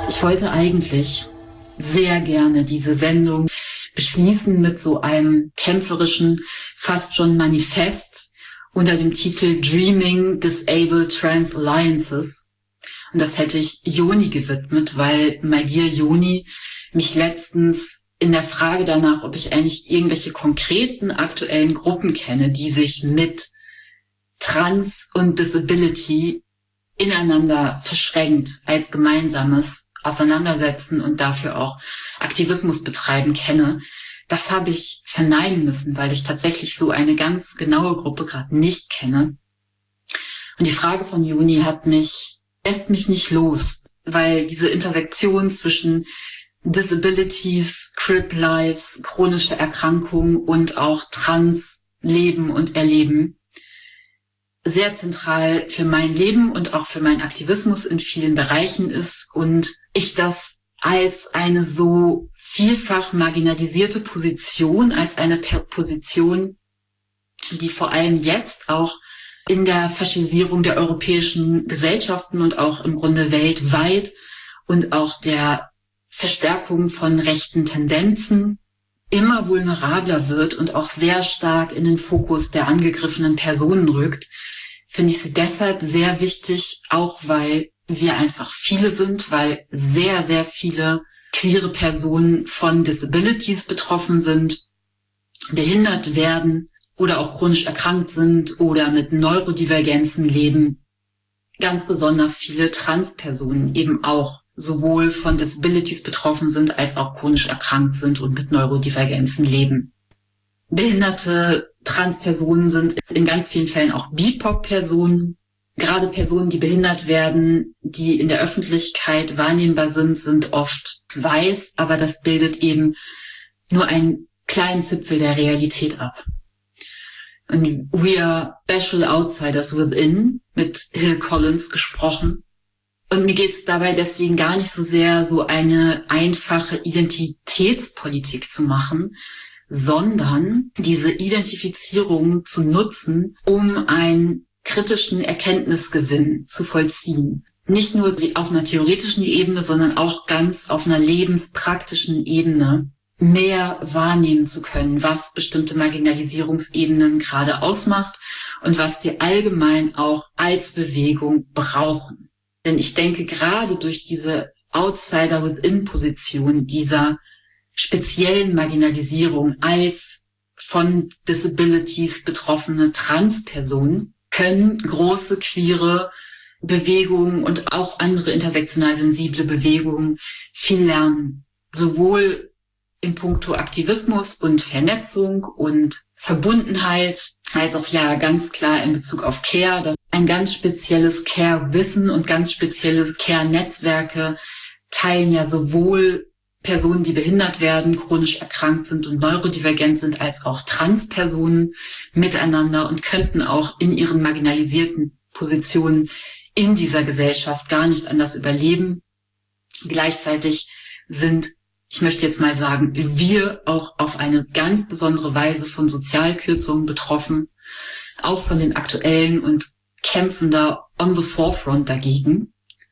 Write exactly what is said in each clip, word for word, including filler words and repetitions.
Ich wollte eigentlich sehr gerne diese Sendung beschließen mit so einem kämpferischen, fast schon Manifest unter dem Titel Dreaming Disabled Trans Alliances. Und das hätte ich Joni gewidmet, weil My Dear Joni mich letztens in der Frage danach, ob ich eigentlich irgendwelche konkreten aktuellen Gruppen kenne, die sich mit Trans und Disability ineinander verschränkt als gemeinsames auseinandersetzen und dafür auch Aktivismus betreiben kenne. Das habe ich verneinen müssen, weil ich tatsächlich so eine ganz genaue Gruppe gerade nicht kenne. Und die Frage von Joni hat mich, lässt mich nicht los, weil diese Intersektion zwischen Disabilities, Crip Lives, chronische Erkrankungen und auch Trans-Leben und Erleben sehr zentral für mein Leben und auch für meinen Aktivismus in vielen Bereichen ist und ich das als eine so vielfach marginalisierte Position, als eine Position, die vor allem jetzt auch in der Faschisierung der europäischen Gesellschaften und auch im Grunde weltweit und auch der Verstärkung von rechten Tendenzen immer vulnerabler wird und auch sehr stark in den Fokus der angegriffenen Personen rückt, finde ich sie deshalb sehr wichtig, auch weil wir einfach viele sind, weil sehr, sehr viele queere Personen von Disabilities betroffen sind, behindert werden oder auch chronisch erkrankt sind oder mit Neurodivergenzen leben. Ganz besonders viele Transpersonen eben auch sowohl von Disabilities betroffen sind, als auch chronisch erkrankt sind und mit Neurodivergenzen leben. Behinderte Transpersonen sind in ganz vielen Fällen auch B I P O C-Personen. Gerade Personen, die behindert werden, die in der Öffentlichkeit wahrnehmbar sind, sind oft weiß, aber das bildet eben nur einen kleinen Zipfel der Realität ab. Und We Are Special Outsiders Within, mit Hill Collins gesprochen. Und mir geht es dabei deswegen gar nicht so sehr, so eine einfache Identitätspolitik zu machen, sondern diese Identifizierung zu nutzen, um einen kritischen Erkenntnisgewinn zu vollziehen. Nicht nur auf einer theoretischen Ebene, sondern auch ganz auf einer lebenspraktischen Ebene mehr wahrnehmen zu können, was bestimmte Marginalisierungsebenen gerade ausmacht und was wir allgemein auch als Bewegung brauchen. Denn ich denke, gerade durch diese Outsider-Within-Position, dieser speziellen Marginalisierung als von Disabilities betroffene Transpersonen, können große queere Bewegungen und auch andere intersektional sensible Bewegungen viel lernen. Sowohl in puncto Aktivismus und Vernetzung und Verbundenheit, als auch ja ganz klar in Bezug auf Care, dass ein ganz spezielles Care-Wissen und ganz spezielle Care-Netzwerke teilen ja sowohl Personen, die behindert werden, chronisch erkrankt sind und neurodivergent sind, als auch Transpersonen miteinander und könnten auch in ihren marginalisierten Positionen in dieser Gesellschaft gar nicht anders überleben. Gleichzeitig sind, ich möchte jetzt mal sagen, wir auch auf eine ganz besondere Weise von Sozialkürzungen betroffen, auch von den aktuellen und kämpfen da on the forefront dagegen.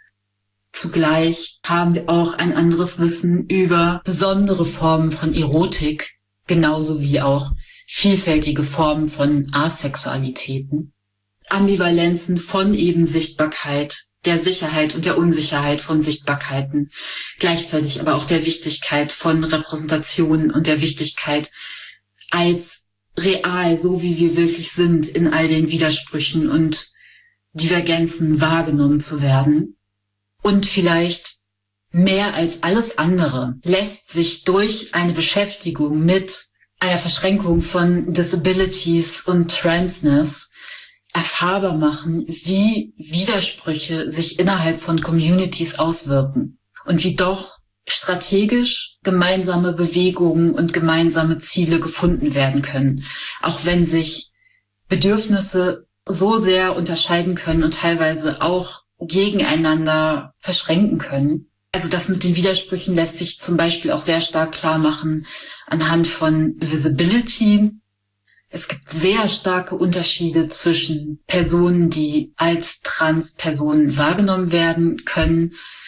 Zugleich haben wir auch ein anderes Wissen über besondere Formen von Erotik, genauso wie auch vielfältige Formen von Asexualitäten, Ambivalenzen von eben Sichtbarkeit, der Sicherheit und der Unsicherheit von Sichtbarkeiten, gleichzeitig aber auch der Wichtigkeit von Repräsentation und der Wichtigkeit als real, so wie wir wirklich sind, in all den Widersprüchen und Divergenzen wahrgenommen zu werden. Und vielleicht mehr als alles andere lässt sich durch eine Beschäftigung mit einer Verschränkung von Disabilities und Transness erfahrbar machen, wie Widersprüche sich innerhalb von Communities auswirken und wie doch strategisch gemeinsame Bewegungen und gemeinsame Ziele gefunden werden können, auch wenn sich Bedürfnisse so sehr unterscheiden können und teilweise auch gegeneinander verschränken können. Also das mit den Widersprüchen lässt sich zum Beispiel auch sehr stark klar machen anhand von Visibility. Es gibt sehr starke Unterschiede zwischen Personen, die als Transpersonen wahrgenommen werden können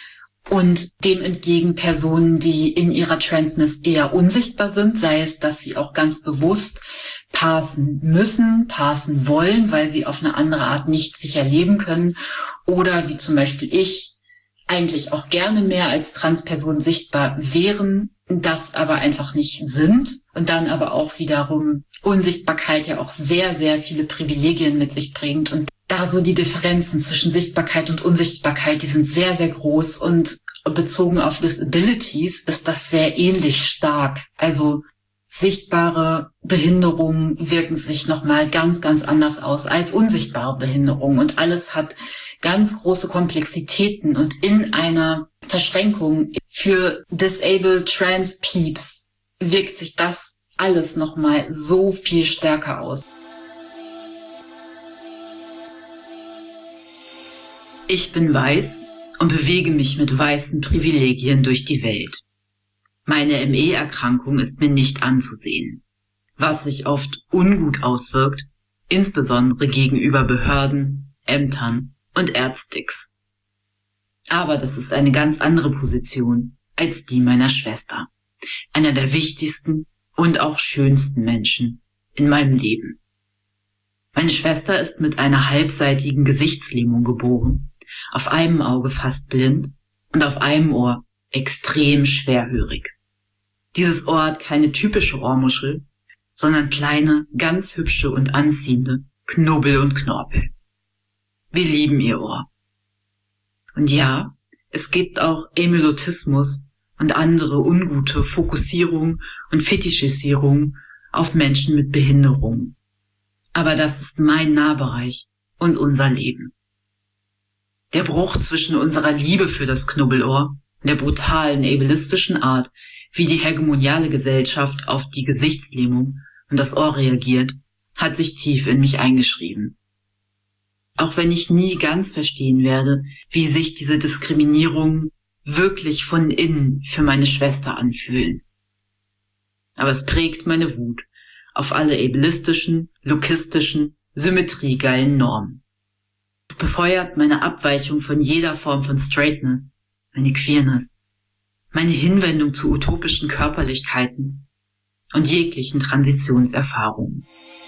Und dem entgegen Personen, die in ihrer Transness eher unsichtbar sind, sei es, dass sie auch ganz bewusst parsen müssen, parsen wollen, weil sie auf eine andere Art nicht sicher leben können. Oder wie zum Beispiel ich, eigentlich auch gerne mehr als Transpersonen sichtbar wären, das aber einfach nicht sind. Und dann aber auch wiederum Unsichtbarkeit ja auch sehr, sehr viele Privilegien mit sich bringt. Und da so die Differenzen zwischen Sichtbarkeit und Unsichtbarkeit, die sind sehr, sehr groß. Und bezogen auf Disabilities ist das sehr ähnlich stark. Also sichtbare Behinderungen wirken sich nochmal ganz, ganz anders aus als unsichtbare Behinderungen. Und alles hat ganz große Komplexitäten. Und in einer Verschränkung für Disabled Trans Peeps wirkt sich das alles nochmal so viel stärker aus. Ich bin weiß und bewege mich mit weißen Privilegien durch die Welt. Meine M E-Erkrankung ist mir nicht anzusehen, was sich oft ungut auswirkt, insbesondere gegenüber Behörden, Ämtern und Ärztix. Aber das ist eine ganz andere Position als die meiner Schwester, einer der wichtigsten und auch schönsten Menschen in meinem Leben. Meine Schwester ist mit einer halbseitigen Gesichtslähmung geboren, auf einem Auge fast blind und auf einem Ohr extrem schwerhörig. Dieses Ohr hat keine typische Ohrmuschel, sondern kleine, ganz hübsche und anziehende Knubbel und Knorpel. Wir lieben ihr Ohr. Und ja, es gibt auch Amylotismus und andere ungute Fokussierung und Fetischisierung auf Menschen mit Behinderungen. Aber das ist mein Nahbereich und unser Leben. Der Bruch zwischen unserer Liebe für das Knubbelohr und der brutalen, ableistischen Art, wie die hegemoniale Gesellschaft auf die Gesichtslähmung und das Ohr reagiert, hat sich tief in mich eingeschrieben. Auch wenn ich nie ganz verstehen werde, wie sich diese Diskriminierungen wirklich von innen für meine Schwester anfühlen. Aber es prägt meine Wut auf alle ableistischen, lookistischen, symmetriegeilen Normen. Es befeuert meine Abweichung von jeder Form von Straightness, meine Queerness, meine Hinwendung zu utopischen Körperlichkeiten und jeglichen Transitionserfahrungen.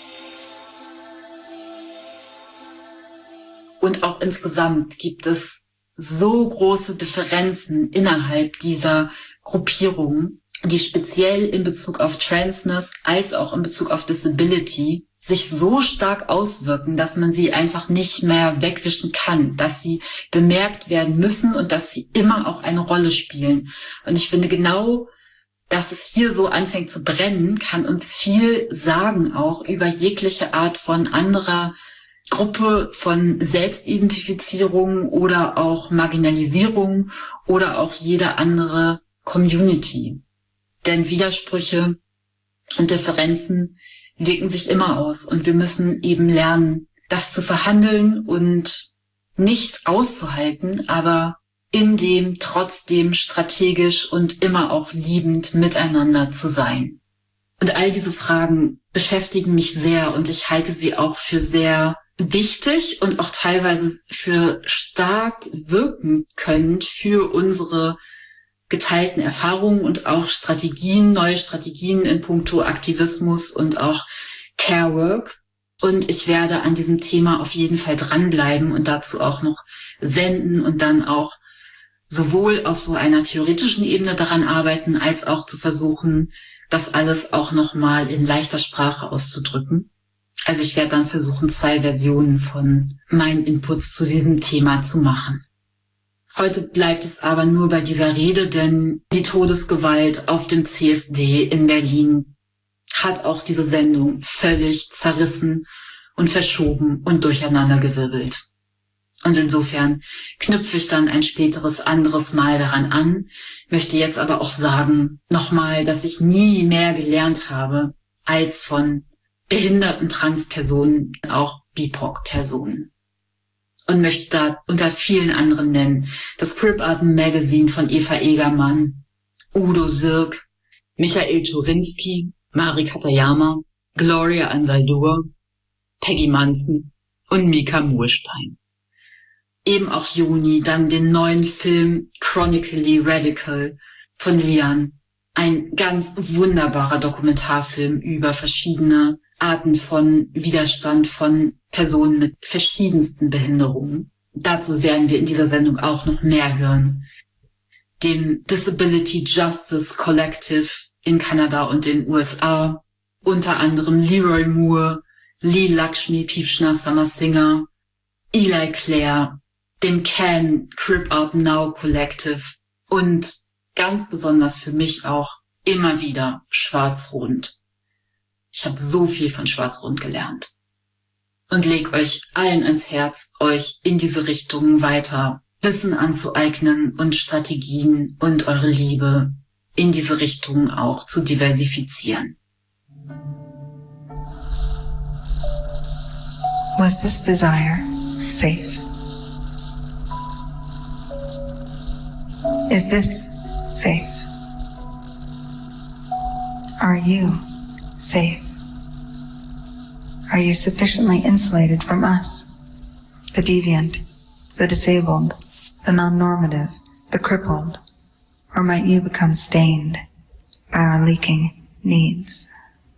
Und auch insgesamt gibt es so große Differenzen innerhalb dieser Gruppierungen, die speziell in Bezug auf Transness als auch in Bezug auf Disability sich so stark auswirken, dass man sie einfach nicht mehr wegwischen kann, dass sie bemerkt werden müssen und dass sie immer auch eine Rolle spielen. Und ich finde genau, dass es hier so anfängt zu brennen, kann uns viel sagen auch über jegliche Art von anderer Gruppe von Selbstidentifizierung oder auch Marginalisierung oder auch jede andere Community. Denn Widersprüche und Differenzen wirken sich immer aus und wir müssen eben lernen, das zu verhandeln und nicht auszuhalten, aber in dem trotzdem strategisch und immer auch liebend miteinander zu sein. Und all diese Fragen beschäftigen mich sehr und ich halte sie auch für sehr wichtig und auch teilweise für stark wirken können für unsere geteilten Erfahrungen und auch Strategien, neue Strategien in puncto Aktivismus und auch Care Work. Und ich werde an diesem Thema auf jeden Fall dranbleiben und dazu auch noch senden und dann auch sowohl auf so einer theoretischen Ebene daran arbeiten, als auch zu versuchen, das alles auch nochmal in leichter Sprache auszudrücken. Also ich werde dann versuchen, zwei Versionen von meinen Inputs zu diesem Thema zu machen. Heute bleibt es aber nur bei dieser Rede, denn die Todesgewalt auf dem C S D in Berlin hat auch diese Sendung völlig zerrissen und verschoben und durcheinandergewirbelt. Und insofern knüpfe ich dann ein späteres anderes Mal daran an, möchte jetzt aber auch sagen, nochmal, dass ich nie mehr gelernt habe als von behinderten Transpersonen, auch B I P O C-Personen. Und möchte da unter vielen anderen nennen das Crip Art Magazine von Eva Egermann, Udo Sirk, Michael Turinski, Mari Katayama, Gloria Anzaldúa, Peggy Munson und Mika Murstein. Eben auch Juni dann den neuen Film Chronically Radical von Lian. Ein ganz wunderbarer Dokumentarfilm über verschiedene Arten von Widerstand von Personen mit verschiedensten Behinderungen. Dazu werden wir in dieser Sendung auch noch mehr hören. Dem Disability Justice Collective in Kanada und den U S A, unter anderem Leroy Moore, Lee Lakshmi Pipshna Samasinger, Eli Clare, dem Can Crip Out Now Collective und ganz besonders für mich auch immer wieder Schwarz-Rund. Ich habe so viel von Schwarz-Rund gelernt. Und leg euch allen ans Herz, euch in diese Richtung weiter Wissen anzueignen und Strategien und eure Liebe in diese Richtung auch zu diversifizieren. Was this desire safe? Is this safe? Are you safe? Are you sufficiently insulated from us, the deviant, the disabled, the non-normative, the crippled? Or might you become stained by our leaking needs?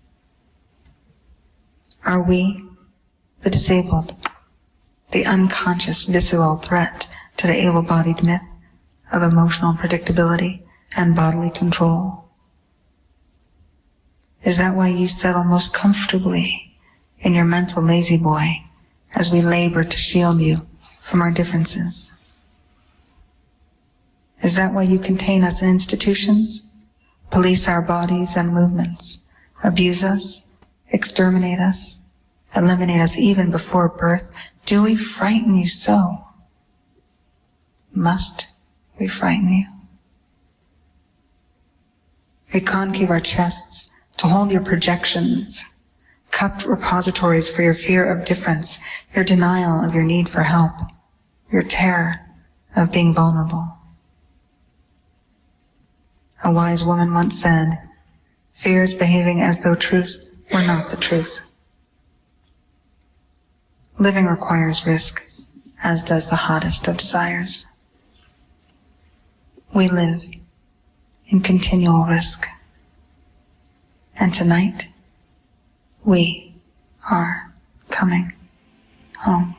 Are we, the disabled, the unconscious visceral threat to the able-bodied myth of emotional predictability and bodily control? Is that why you settle most comfortably in your mental lazy boy as we labor to shield you from our differences? Is that why you contain us in institutions, police our bodies and movements, abuse us, exterminate us, eliminate us even before birth? Do we frighten you so? Must we frighten you? We concave our chests to hold your projections, cupped repositories for your fear of difference, your denial of your need for help, your terror of being vulnerable. A wise woman once said, fear is behaving as though truth were not the truth. Living requires risk, as does the hottest of desires. We live in continual risk. And tonight, we are coming home.